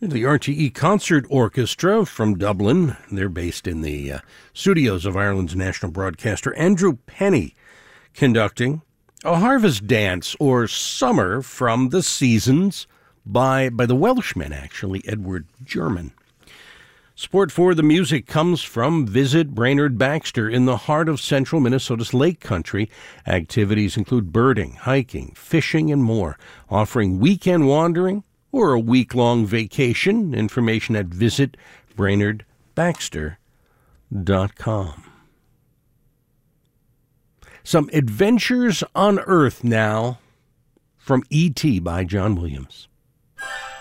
The RTE Concert Orchestra from Dublin. They're based in the studios of Ireland's national broadcaster Andrew Penny, conducting a harvest dance or summer from the seasons by the Welshman, actually, Edward German. Support for the music comes from Visit Brainerd Baxter in the heart of central Minnesota's Lake Country. Activities include birding, hiking, fishing, and more, offering weekend wandering or a week-long vacation. Information at visitbrainerdbaxter.com. Some Adventures on Earth now from E.T. by John Williams.